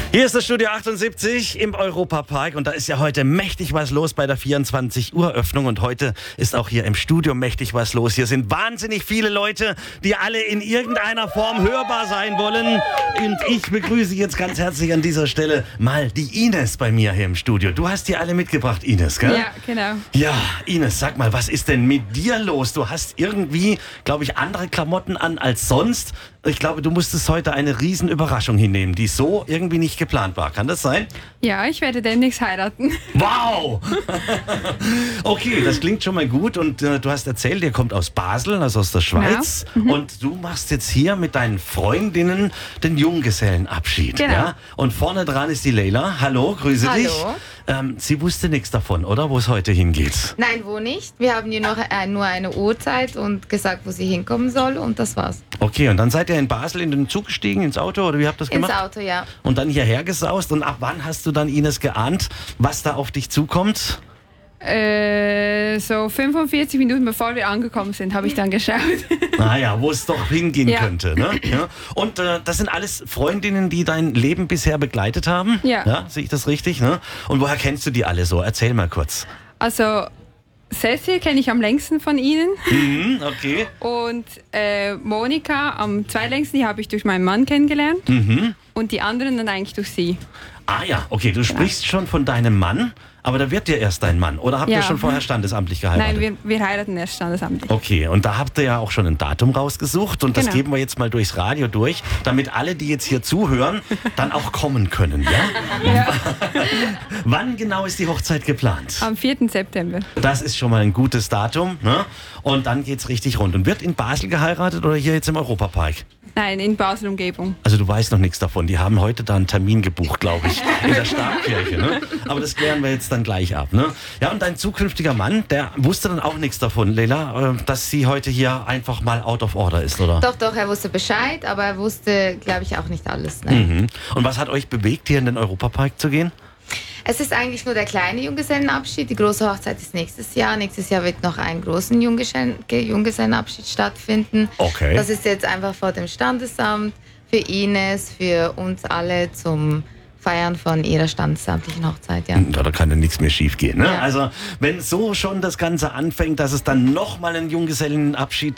Hier ist das Studio 78 im Europapark und da ist ja heute mächtig was los bei der 24 Uhr Öffnung und heute ist auch hier im Studio mächtig was los. Hier sind wahnsinnig viele Leute, die alle in irgendeiner Form hörbar sein wollen und ich begrüße jetzt ganz herzlich an dieser Stelle mal die Ines bei mir hier im Studio. Du hast die alle mitgebracht, Ines, gell? Ja, genau. Ja, Ines, sag mal, was ist denn mit dir los? Du hast irgendwie, glaube ich, andere Klamotten an als sonst. Ich glaube, du musstest heute eine riesen Überraschung hinnehmen, die so irgendwie nicht geplant war. Kann das sein? Ja, ich werde demnächst heiraten. Wow! Okay, das klingt schon mal gut. Und du hast erzählt, ihr kommt aus Basel, also aus der Schweiz. Ja. Und du machst jetzt hier mit deinen Freundinnen den Junggesellenabschied. Genau. Ja? Und vorne dran ist die Leila. Hallo, grüße dich. Sie wusste nichts davon, oder? Wo es heute hingeht? Nein, wo nicht. Wir haben ihr noch nur eine Uhrzeit und gesagt, wo sie hinkommen soll und das war's. Okay, und dann seid ihr in Basel in den Zug gestiegen, ins Auto, oder wie habt ihr das gemacht? Ins Auto, ja. Und dann hierher gesaust. Und ab wann hast du dann, Ines, geahnt, was da auf dich zukommt? So 45 Minuten bevor wir angekommen sind, habe ich dann geschaut. Naja, wo es doch hingehen Ja. könnte. Ne? Ja. Und das sind alles Freundinnen, die dein Leben bisher begleitet haben? Ja. Sehe ich das richtig? Ne? Und woher kennst du die alle so? Erzähl mal kurz. Also Cecil kenne ich am längsten von ihnen. Mhm, okay. Und Monika am zweitlängsten, die habe ich durch meinen Mann kennengelernt. Mhm. Und die anderen dann eigentlich durch sie. Ah ja, okay, du sprichst schon von deinem Mann, aber da wird ja erst dein Mann. Oder habt ihr Ja. schon vorher standesamtlich geheiratet? Nein, wir heiraten erst standesamtlich. Okay, und da habt ihr ja auch schon ein Datum rausgesucht und das Genau. geben wir jetzt mal durchs Radio durch, damit alle, die jetzt hier zuhören, dann auch kommen können, ja? Ja. Wann genau ist die Hochzeit geplant? Am 4. September. Das ist schon mal ein gutes Datum, ne? Und dann geht's richtig rund. Und wird in Basel geheiratet oder hier jetzt im Europapark? Nein, in Basel-Umgebung. Also du weißt noch nichts davon. Die haben heute da einen Termin gebucht, glaube ich, in der Stabkirche. Ne? Aber das klären wir jetzt dann gleich ab. Ne? Ja, und dein zukünftiger Mann, der wusste dann auch nichts davon, Leila, dass sie heute hier einfach mal out of order ist, oder? Doch, er wusste Bescheid, aber er wusste, glaube ich, auch nicht alles. Ne? Mhm. Und was hat euch bewegt, hier in den Europapark zu gehen? Es ist eigentlich nur der kleine Junggesellenabschied. Die große Hochzeit ist nächstes Jahr. Nächstes Jahr wird noch ein großen Junggesellenabschied stattfinden. Okay. Das ist jetzt einfach vor dem Standesamt für Ines, für uns alle zum Feiern von ihrer standesamtlichen Hochzeit. Ja. Ja, da kann ja nichts mehr schief gehen. Ne? Ja. Also wenn so schon das Ganze anfängt, dass es dann nochmal einen Junggesellenabschied